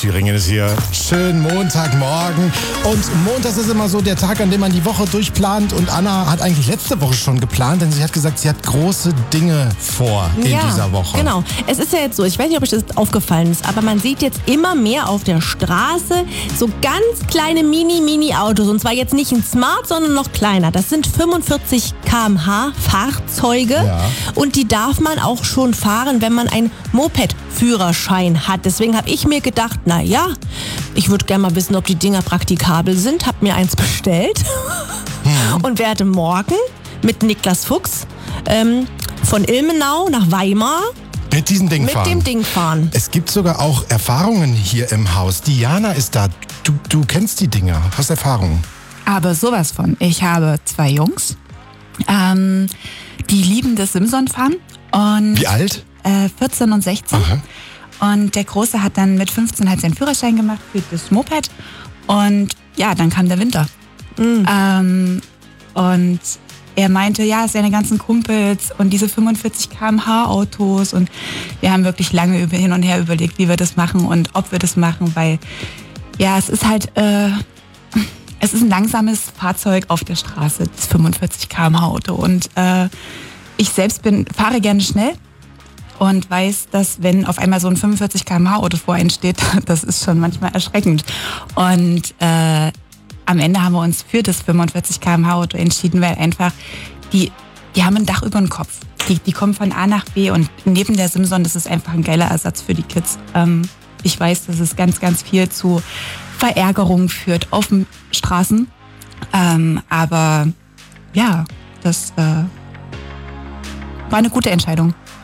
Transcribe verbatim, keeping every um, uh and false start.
Thüringen ist hier. Schönen Montagmorgen. Und montags ist immer so der Tag, an dem man die Woche durchplant. Und Anna hat eigentlich letzte Woche schon geplant, denn sie hat gesagt, sie hat große Dinge vor in ja, dieser Woche. Genau. Es ist ja jetzt so, ich weiß nicht, ob euch das aufgefallen ist, aber man sieht jetzt immer mehr auf der Straße so ganz kleine Mini-Mini-Autos. Und zwar jetzt nicht ein Smart, sondern noch kleiner. Das sind fünfundvierzig Kilometer pro Stunde Fahrzeuge. Ja. Und die darf man auch schon fahren, wenn man einen Moped-Führerschein hat. Deswegen habe ich mir gedacht, na ja, ich würde gerne mal wissen, ob die Dinger praktikabel sind. Habe mir eins bestellt hm. und werde morgen mit Niklas Fuchs ähm, von Ilmenau nach Weimar mit diesem Ding mit fahren. dem Ding fahren. Es gibt sogar auch Erfahrungen hier im Haus. Diana ist da. Du, du kennst die Dinger, hast Erfahrungen. Aber sowas von. Ich habe zwei Jungs, ähm, die lieben das Simson-Fahren. Und wie alt? Äh, vierzehn und sechzehn. Aha. Und der Große hat dann mit fünfzehn halt seinen Führerschein gemacht für das Moped. Und ja, dann kam der Winter. Mhm. Ähm, und er meinte, ja, seine ganzen Kumpels und diese fünfundvierzig Kilometer pro Stunde Autos. Und wir haben wirklich lange über, hin und her überlegt, wie wir das machen und ob wir das machen, weil ja, es ist halt, äh, es ist ein langsames Fahrzeug auf der Straße, das fünfundvierzig Kilometer pro Stunde Auto. Und äh, ich selbst bin, fahre gerne schnell und weiß, dass wenn auf einmal so ein fünfundvierzig Kilometer pro Stunde Auto vor einem steht, das ist schon manchmal erschreckend. Und äh, am Ende haben wir uns für das fünfundvierzig Kilometer pro Stunde Auto entschieden, weil einfach die, die haben ein Dach über dem Kopf. Die, die kommen von A nach B und neben der Simson, das ist einfach ein geiler Ersatz für die Kids. Ähm, ich weiß, dass es ganz, ganz viel zu Verärgerung führt auf den Straßen. Ähm, aber ja, das äh, war eine gute Entscheidung.